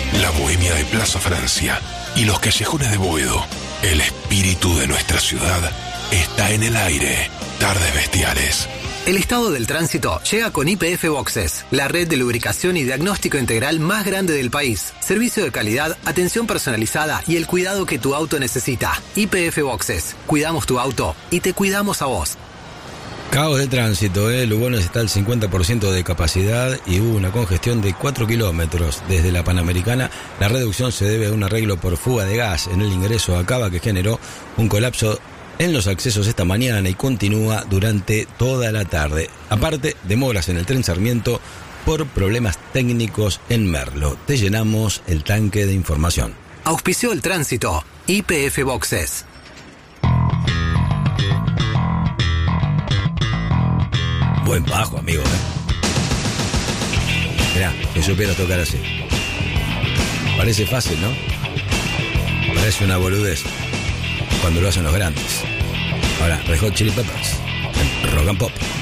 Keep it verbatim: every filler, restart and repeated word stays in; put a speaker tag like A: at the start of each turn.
A: la bohemia de Plaza Francia y los callejones de Boedo. El espíritu de nuestra ciudad está en el aire. Tardes Bestiales.
B: El estado del tránsito llega con Y P F Boxes, la red de lubricación y diagnóstico integral más grande del país. Servicio de calidad, atención personalizada y el cuidado que tu auto necesita. Y P F Boxes. Cuidamos tu auto y te cuidamos a vos.
C: Caos de tránsito, ¿eh? Lugones está al cincuenta por ciento de capacidad y hubo una congestión de cuatro kilómetros desde la Panamericana. La reducción se debe a un arreglo por fuga de gas en el ingreso a Cava que generó un colapso en los accesos esta mañana y continúa durante toda la tarde. Aparte, demoras en el tren Sarmiento por problemas técnicos en Merlo. Te llenamos el tanque de información.
B: Auspició el tránsito. Y P F Boxes.
C: Buen bajo, amigo, ¿eh? Mirá, que supieras tocar así. Parece fácil, ¿no? Parece una boludez cuando lo hacen los grandes. Ahora, Red Hot Chili Peppers, en Rock and Pop.